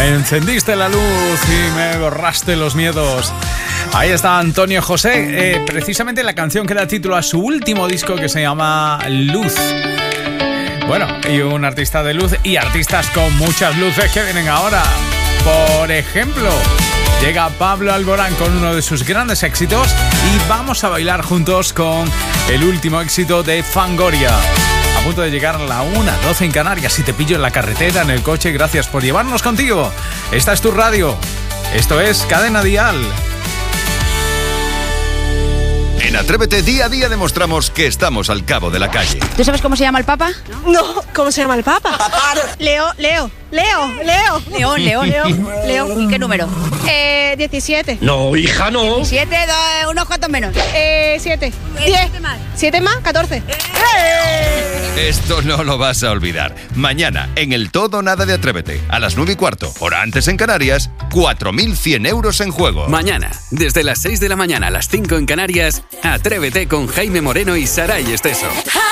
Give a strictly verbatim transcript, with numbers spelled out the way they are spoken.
Me encendiste la luz y me borraste los miedos. Ahí está Antonio José, eh, precisamente la canción que da título a su último disco que se llama Luz. Bueno, y un artista de luz y artistas con muchas luces que vienen ahora. Por ejemplo, llega Pablo Alborán con uno de sus grandes éxitos y vamos a bailar juntos con el último éxito de Fangoria. A punto de llegar a la una doce en Canarias. Si te pillo en la carretera, en el coche, gracias por llevarnos contigo. Esta es tu radio. Esto es Cadena Dial. En Atrévete día a día demostramos que estamos al cabo de la calle. ¿Tú sabes cómo se llama el Papa? No, ¿cómo se llama el Papa? Leo, Leo, Leo, Leo. León, León, León. León. ¿Y qué número? Eh, diecisiete. No, hija, no. Siete, do- unos cuantos menos. Eh, siete. Diez. Siete más. Siete más, catorce. Esto no lo vas a olvidar. Mañana, en el Todo o Nada de Atrévete, a las nueve y cuarto, hora antes en Canarias, cuatro mil cien euros en juego. Mañana, desde las seis de la mañana a las cinco en Canarias, Atrévete con Jaime Moreno y Saray Esteso.